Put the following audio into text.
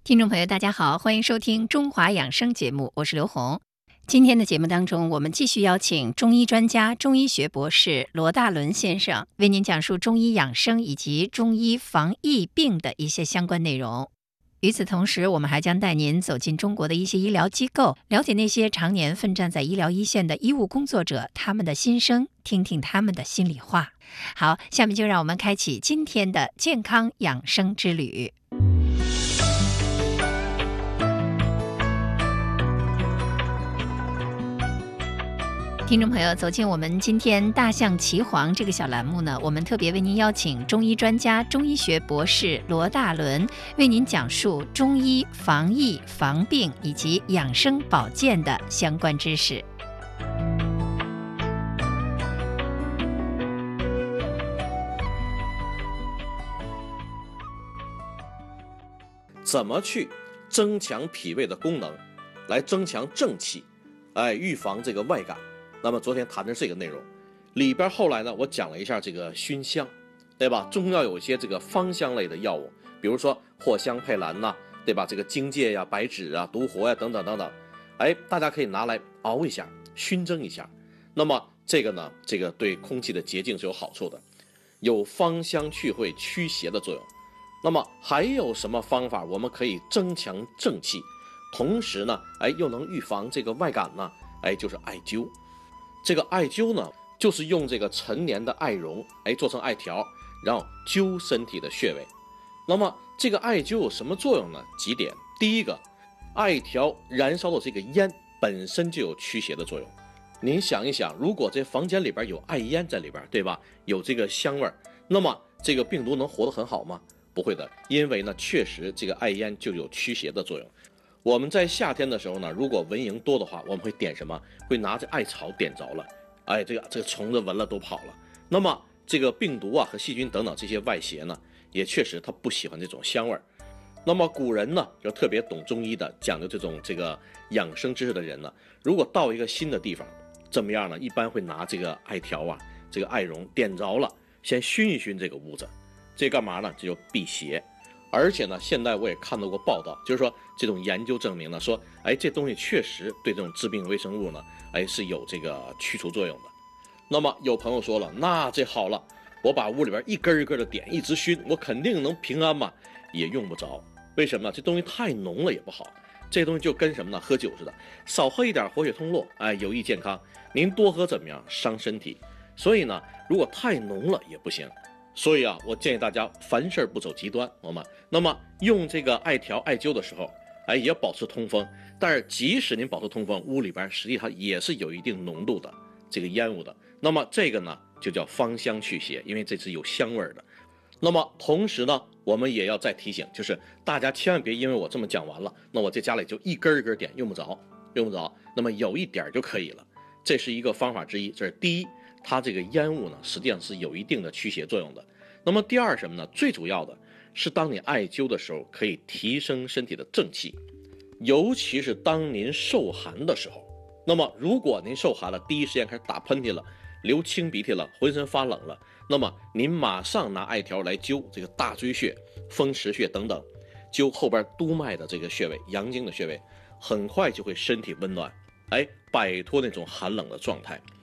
听众朋友，大家好，欢迎收听中华养生节目，我是刘红。今天的节目当中，我们继续邀请中医专家、中医学博士罗大伦先生为您讲述中医养生以及中医防疫病的一些相关内容。与此同时，我们还将带您走进中国的一些医疗机构，了解那些常年奋战在医疗一线的医务工作者，他们的心声，听听他们的心里话。好，下面就让我们开启今天的健康养生之旅。听众朋友，走进我们今天大象骑黄这个小栏目呢，我们特别为您邀请中医专家、中医学博士罗大伦，为您讲述中医防疫、防病以及养生保健的相关知识。 怎么去增强脾胃的功能，来增强正气，预防这个外感。那么昨天谈的是这个内容，里边后来呢，我讲了一下这个熏香，对吧？中药有一些这个芳香类的药物，比如说藿香、佩兰呐，对吧？这个荆芥呀、白芷啊、独活呀等等等等，大家可以拿来熬一下，熏蒸一下。那么这个呢，这个对空气的洁净是有好处的，有芳香去秽、驱邪的作用。那么还有什么方法我们可以增强正气，同时呢，又能预防这个外感呢？就是艾灸。这个艾灸呢，就是用这个陈年的艾绒，做成艾条，然后灸身体的穴位。那么这个艾灸有什么作用呢？几点。第一个，艾条燃烧的这个烟本身就有驱邪的作用。您想一想，如果这房间里边有艾烟在里边，对吧？有这个香味，那么这个病毒能活得很好吗？不会的，因为呢，确实这个艾烟就有驱邪的作用。我们在夏天的时候呢，如果蚊蝇多的话，我们会点什么？会拿着艾草点着了，这个虫子闻了都跑了。那么这个病毒啊和细菌等等这些外邪呢，也确实它不喜欢这种香味。那么古人呢，就特别懂中医的，讲究这个养生知识的人呢，如果到一个新的地方，怎么样呢？一般会拿这个艾条啊，这个艾绒点着了，先熏一熏这个屋子，这干嘛呢？这就辟邪。而且呢，现在我也看到过报道，就是说这种研究证明呢，说这东西确实对这种致病微生物呢，是有这个驱除作用的。那么有朋友说了，那这好了，我把屋里边一根一根的点，一直熏，我肯定能平安嘛？也用不着。为什么呢？这东西太浓了也不好。这东西就跟什么呢？喝酒似的，少喝一点活血通络，有益健康。您多喝怎么样？伤身体。所以呢，如果太浓了也不行。所以我建议大家凡事不走极端，好吗？那么用这个艾条艾灸的时候，也保持通风。但是即使您保持通风，屋里边实际上也是有一定浓度的这个烟雾的。那么这个呢，就叫芳香去邪，因为这是有香味的。那么同时呢，我们也要再提醒，就是大家千万别因为我这么讲完了，那我在家里就一根一根点，用不着。那么有一点就可以了，这是一个方法之一。这是第一。它这个烟雾呢，实际上是有一定的驱邪作用的。那么第二什么呢？最主要的是，当你艾灸的时候，可以提升身体的正气，尤其是当您受寒的时候。那么如果您受寒了，第一时间开始打喷嚏了，流清鼻涕了，浑身发冷了，那么您马上拿艾条来灸这个大椎穴、风池穴等等，灸后边督脉的这个穴位、阳经的穴位，很快就会身体温暖，摆脱那种寒冷的状态。